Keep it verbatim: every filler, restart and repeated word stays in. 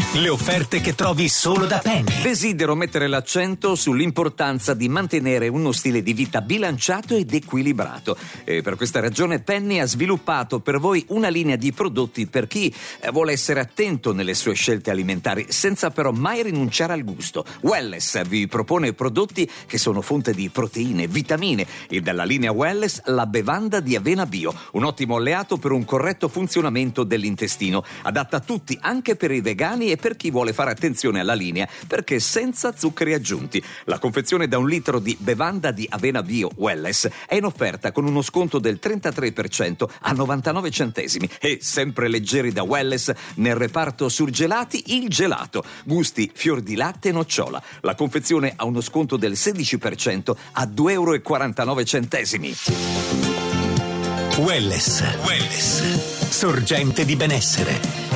Le offerte che trovi solo da Penny. Desidero mettere l'accento sull'importanza di mantenere uno stile di vita bilanciato ed equilibrato. E per questa ragione Penny ha sviluppato per voi una linea di prodotti per chi vuole essere attento nelle sue scelte alimentari, senza però mai rinunciare al gusto. Welless vi propone prodotti che sono fonte di proteine, vitamine, e dalla linea Welless la bevanda di avena bio, un ottimo alleato per un corretto funzionamento dell'intestino, adatta a tutti, anche per i vegani e per chi vuole fare attenzione alla linea, perché senza zuccheri aggiunti. La confezione da un litro di bevanda di avena bio Welless è in offerta con uno sconto del trentatré per cento a novantanove centesimi, e sempre leggeri da Welless nel reparto surgelati il gelato, gusti fior di latte e nocciola. La confezione ha uno sconto del sedici per cento a due euro e quarantanove centesimi. Welless. Welless. Sorgente di benessere.